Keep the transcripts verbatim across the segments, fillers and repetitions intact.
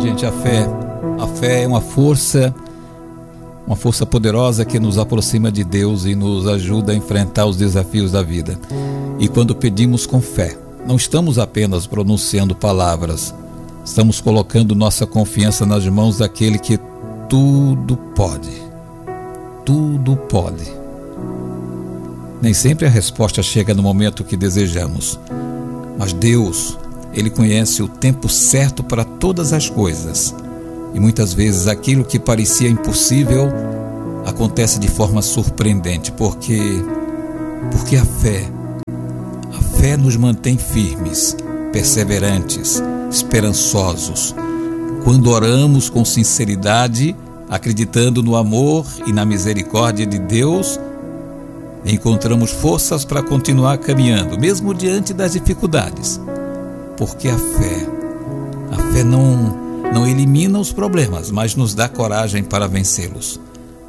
gente, a fé. A fé é uma força, uma força poderosa que nos aproxima de Deus e nos ajuda a enfrentar os desafios da vida. E quando pedimos com fé, não estamos apenas pronunciando palavras, estamos colocando nossa confiança nas mãos daquele que tudo pode. Tudo pode. Nem sempre a resposta chega no momento que desejamos, mas Deus, Ele conhece o tempo certo para todas as coisas. E muitas vezes aquilo que parecia impossível acontece de forma surpreendente, porque, porque a fé, a fé nos mantém firmes, perseverantes, esperançosos. Quando oramos com sinceridade, acreditando no amor e na misericórdia de Deus, encontramos forças para continuar caminhando, mesmo diante das dificuldades. Porque a fé, a fé não... Não elimina os problemas, mas nos dá coragem para vencê-los.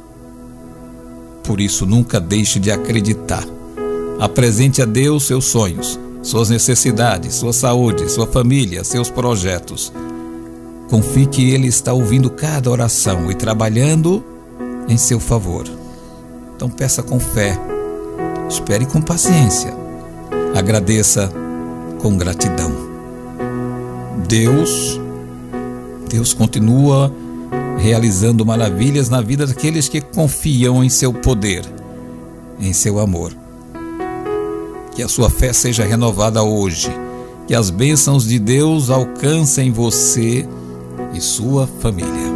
Por isso, nunca deixe de acreditar. Apresente a Deus seus sonhos, suas necessidades, sua saúde, sua família, seus projetos. Confie que Ele está ouvindo cada oração e trabalhando em seu favor. Então peça com fé, espere com paciência, agradeça com gratidão. Deus... Deus continua realizando maravilhas na vida daqueles que confiam em seu poder, em seu amor. Que a sua fé seja renovada hoje, que as bênçãos de Deus alcancem você e sua família.